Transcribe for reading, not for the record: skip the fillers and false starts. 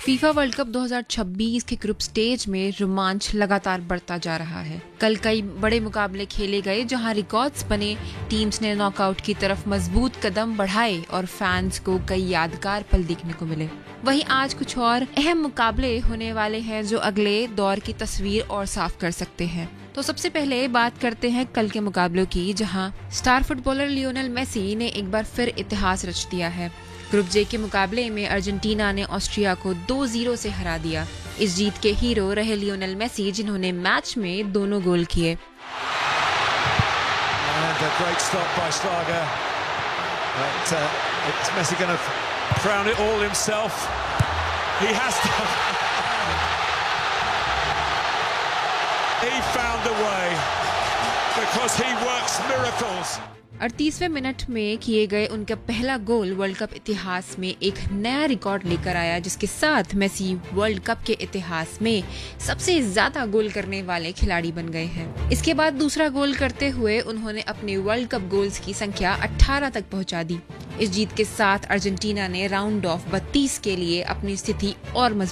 FIFA world cup 2026 के group stage में रोमांच लगातार बढ़ता जा रहा है। कल कई बड़े मुकाबले खेले गए जहां रिकॉर्ड्स बने, टीम्स ने नॉकआउट की तरफ मजबूत कदम बढ़ाए और फैंस को कई यादगार पल देखने को मिले। वहीं आज कुछ और अहम मुकाबले होने वाले हैं जो अगले दौर की तस्वीर और साफ कर सकते हैं। तो सबसे पहले बात करते हैं कल के मुकाबलों की, जहां स्टार फुटबॉलर लियोनेल मेसी ने एक बार फिर इतिहास रच दिया है। ग्रुप जे के मुकाबले में अर्जेंटीना ने ऑस्ट्रिया को 2-0 से हरा दिया। इस जीत के हीरो रहे लियोनेल मेसी, जिन्होंने मैच में दोनों गोल किए। He found a way because he works miracles. 38वें minute में किए गए उनका पहला गोल वर्ल्ड कप इतिहास में एक नया रिकॉर्ड लेकर आया, जिसके साथ मेसी वर्ल्ड कप के इतिहास में सबसे ज्यादा गोल करने वाले खिलाड़ी बन गए हैं। इसके बाद दूसरा गोल करते हुए उन्होंने अपने वर्ल्ड कप गोल्स की संख्या 18 तक पहुंचा दी। इस जीत के साथ अर्जेंटीना ने राउंड ऑफ 32 के लिए अपनी स्थिति और मजबूत